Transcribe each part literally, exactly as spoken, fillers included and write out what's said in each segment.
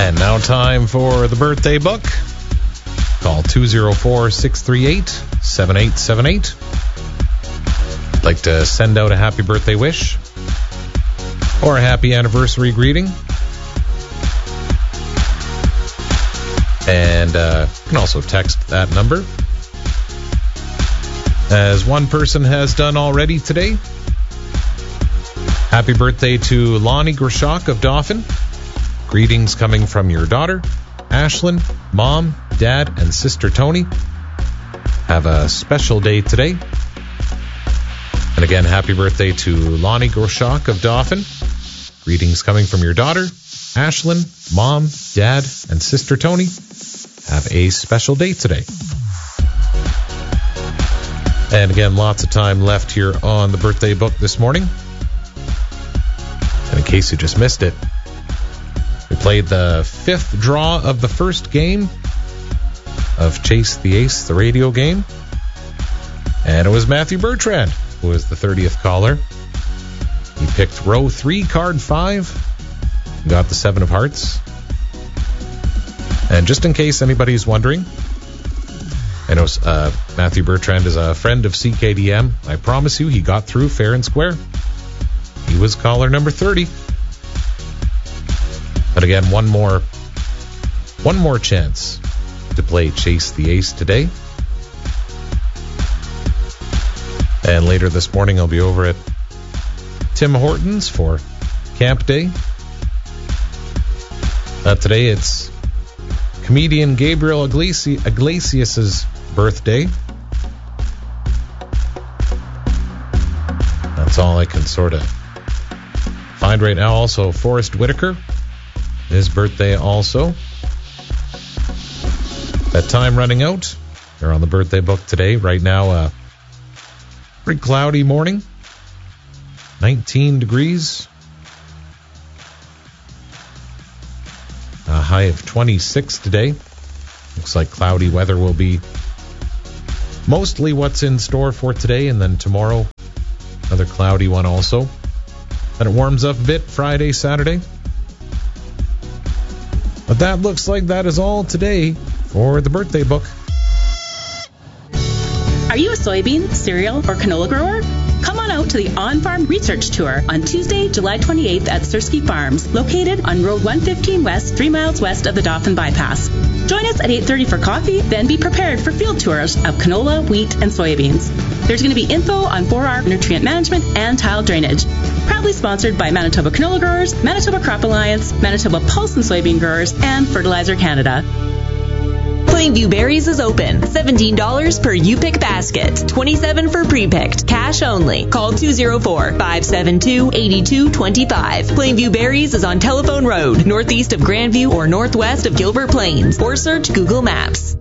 And now time for the birthday book. Call two oh four, six three eight, seven eight seven eight. I'd like to send out a happy birthday wish or a happy anniversary greeting. And uh, you can also text that number, as one person has done already today. Happy birthday to Lonnie Grishak of Dauphin. Greetings coming from your daughter, Ashlyn, mom, dad, and sister Tony. Have a special day today. And again, happy birthday to Lonnie Grishak of Dauphin. Greetings coming from your daughter, Ashlyn, mom, dad, and sister Tony. Have a special day today. And again, lots of time left here on the birthday book this morning. And in case you just missed it, we played the fifth draw of the first game of Chase the Ace, the radio game. And it was Matthew Bertrand who was the thirtieth caller. He picked row three, card five, got the seven of hearts. And just in case anybody's wondering, I know uh, Matthew Bertrand is a friend of C K D M. I promise you, he got through fair and square. He was caller number thirty. But again, one more, one more chance to play Chase the Ace today. And later this morning, I'll be over at Tim Hortons for Camp Day. Uh, today, it's comedian Gabriel Iglesi- Iglesias' birthday. That's all I can sort of find right now. Also, Forrest Whitaker, his birthday also. That time running out. They're on the birthday book today. Right now, a pretty cloudy morning. nineteen degrees. A high of twenty-six today. Looks like cloudy weather will be mostly what's in store for today, and then tomorrow, another cloudy one also. Then it warms up a bit Friday, Saturday. But that looks like that is all today for the birthday book. Are you a soybean, cereal, or canola grower? Come on out to the On-Farm Research Tour on Tuesday, July twenty-eighth at Sersky Farms, located on Road one fifteen West, three miles west of the Dauphin Bypass. Join us at eight thirty for coffee, then be prepared for field tours of canola, wheat, and soybeans. There's going to be info on four R nutrient management and tile drainage. Proudly sponsored by Manitoba Canola Growers, Manitoba Crop Alliance, Manitoba Pulse and Soybean Growers, and Fertilizer Canada. Plainview Berries is open. seventeen dollars per U-Pick basket. twenty-seven dollars for pre-picked. Cash only. Call two oh four, five seven two, eight two two five. Plainview Berries is on Telephone Road, northeast of Grandview or northwest of Gilbert Plains. Or search Google Maps.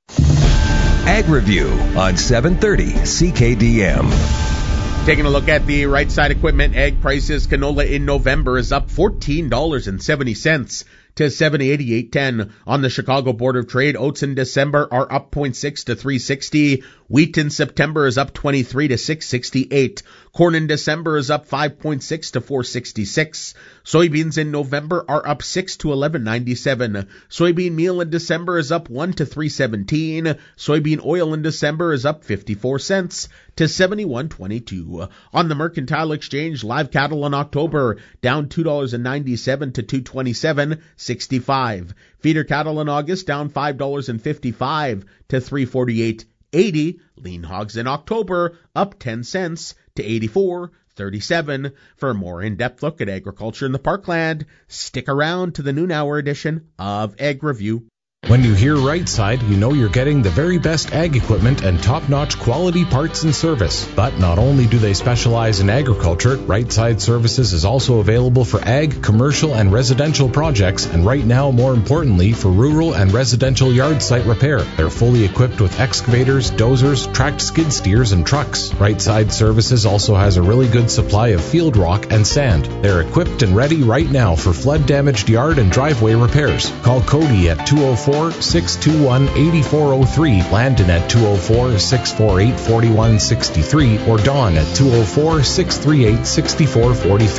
Ag Review on seven thirty C K D M. Taking a look at the right side equipment, ag prices. Canola in November is up fourteen dollars and seventy cents to seventy eighty-eight ten. On the Chicago Board of Trade, oats in December are up zero point six to three sixty. Wheat in September is up twenty-three to six sixty-eight. Corn in December is up five point six to four sixty-six. Soybeans in November are up six to eleven ninety-seven. Soybean meal in December is up one to three seventeen. Soybean oil in December is up fifty-four cents to seventy-one twenty-two. On the Mercantile Exchange, live cattle in October down two dollars and ninety-seven to two twenty-seven sixty-five. Feeder cattle in August down five dollars and fifty-five to three forty-eight eighty. Lean hogs in October up ten cents to eighty-four thirty-seven. For a more in-depth look at agriculture in the Parkland, stick around to the noon hour edition of Ag Review. When you hear Right Side, you know you're getting the very best ag equipment and top-notch quality parts and service. But not only do they specialize in agriculture, Right Side Services is also available for ag, commercial, and residential projects, and right now, more importantly, for rural and residential yard site repair. They're fully equipped with excavators, dozers, tracked skid steers, and trucks. Right Side Services also has a really good supply of field rock and sand. They're equipped and ready right now for flood-damaged yard and driveway repairs. Call Cody at two oh four, six two one, eight four oh three, Landon at two oh four, six four eight, four one six three, or Dawn at two oh four, six three eight, six four four three.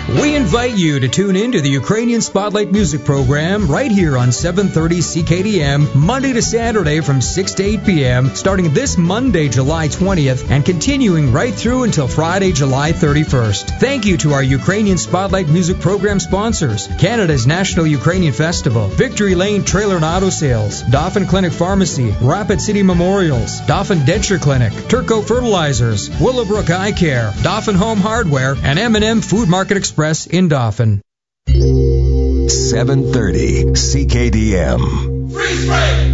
We invite you to tune in to the Ukrainian Spotlight Music Program right here on seven thirty C K D M, Monday to Saturday from six to eight p.m., starting this Monday, July twentieth, and continuing right through until Friday, July thirty-first. Thank you to our Ukrainian Spotlight Music Program sponsors: Canada's National Ukrainian Festival, Victory Lane Trailer and Auto Sales, Dauphin Clinic Pharmacy, Rapid City Memorials, Dauphin Denture Clinic, Turco Fertilizers, Willowbrook Eye Care, Dauphin Home Hardware, and M and M Food Market Express in Dauphin. seven thirty C K D M. Freeze frame!